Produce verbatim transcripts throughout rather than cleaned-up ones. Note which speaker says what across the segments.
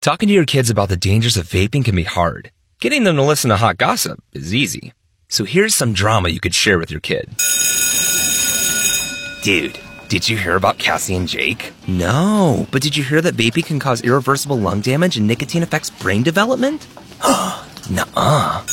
Speaker 1: Talking to your kids about the dangers of vaping can be hard. Getting them to listen to hot gossip is easy. So here's some drama you could share with your kid. Dude, did you hear about Cassie and Jake? No, but did you hear that vaping can cause irreversible lung damage and nicotine affects brain development? Nuh-uh.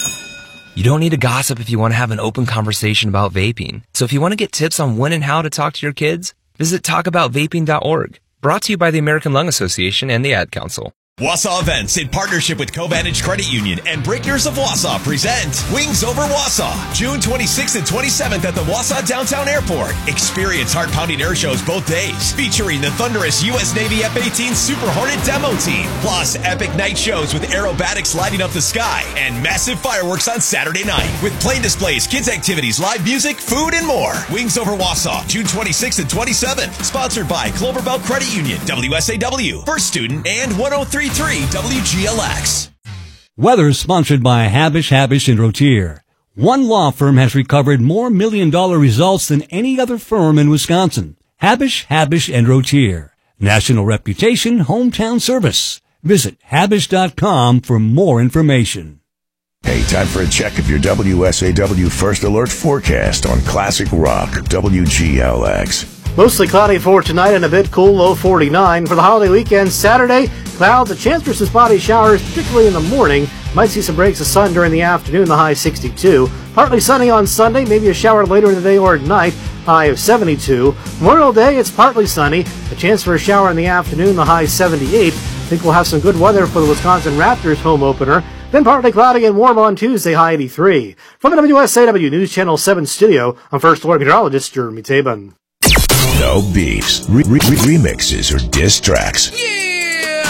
Speaker 1: You don't need to gossip if you want to have an open conversation about vaping. So if you want to get tips on when and how to talk to your kids, visit talk about vaping dot org. Brought to you by the American Lung Association and the Ad Council.
Speaker 2: Wausau Events, in partnership with Covantage Credit Union and Breakers of Wausau, present Wings Over Wausau, June twenty-sixth and twenty-seventh at the Wausau Downtown Airport. Experience heart-pounding air shows both days, featuring the thunderous U S Navy F eighteen Super Hornet demo team, plus epic night shows with aerobatics lighting up the sky and massive fireworks on Saturday night, with plane displays, kids activities, live music, food, and more. Wings Over Wausau, June twenty-sixth and twenty-seventh, sponsored by Clover Belt Credit Union, W S A W, First Student, and one oh three point three W G L X.
Speaker 3: Weather sponsored by Habish, Habish and Rotier. One law firm has recovered more million-dollar results than any other firm in Wisconsin. Habish, Habish and Rotier. National reputation, hometown service. Visit habish dot com for more information.
Speaker 4: Hey, time for a check of your W S A W First Alert forecast on Classic Rock, W G L X.
Speaker 5: Mostly cloudy for tonight and a bit cool, low forty-nine. For the holiday weekend, Saturday, clouds, a chance for some spotty showers, particularly in the morning. Might see some breaks of sun during the afternoon, the high sixty-two. Partly sunny on Sunday, maybe a shower later in the day or at night, high of seventy-two. Memorial Day, it's partly sunny, a chance for a shower in the afternoon, the high seventy-eight. I think we'll have some good weather for the Wisconsin Raptors home opener. Then partly cloudy and warm on Tuesday, high eighty-three. From the W S A W News Channel seven studio, I'm First Alert Meteorologist Jeremy Tabin.
Speaker 4: No beefs, re- re- remixes, or diss tracks.
Speaker 6: Yeah!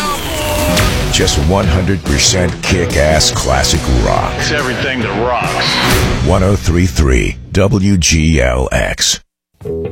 Speaker 4: Just one hundred percent kick-ass classic rock.
Speaker 6: It's everything that rocks.
Speaker 4: one oh three point three W G L X.